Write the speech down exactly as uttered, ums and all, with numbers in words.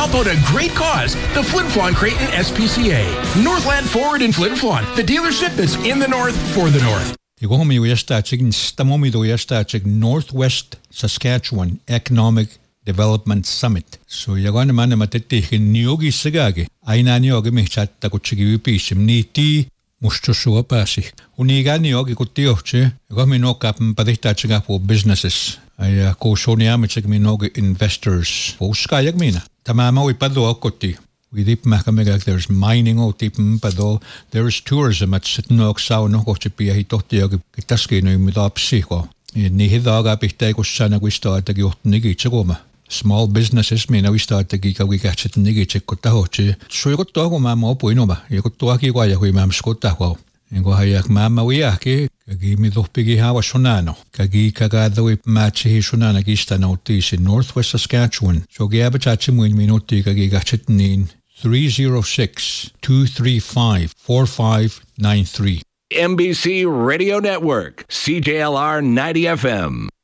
help out a great cause, the Flin Flon Creighton S P C A. Northland Ford in Flin Flon, the dealership that's in the north for the north. Ikohomi uyastachig stamomi uyastachig Northwest Saskatchewan Economic Development Summit. So yagana mana matete niogi sigage. Aina niogi mihchatta kuchigi upishim niti mushtusua pasi. Uniga niogi kutioche. Yagomi no kapm padihtachiga for businesses. Ay ko shoniamachig minogi investors. Uskayag mina. Tamama uipado akuti. We deep makamegak there's mining o deep pado. There's tourism at sitnog sao no kochipia hitotiag kitaski no imidapsiko. Ni hidaga pihtai kussana guista tagi otnigi chagoma. Small businesses mina guista tagi kawi gachet nigi chikotahoche. So yukotto ko mama opuinoma. Yukotto aki kwa yahui mam skotahwa. Ingo hayak mama wiaki kagi midopigi hawa shonano. Kagi kagadoi machi shonana gista notis in Northwest Saskatchewan. So giabachachi muin minoti kagi gachet nin three oh six, two three five, four five nine three. N B C Radio Network, C J L R ninety F M.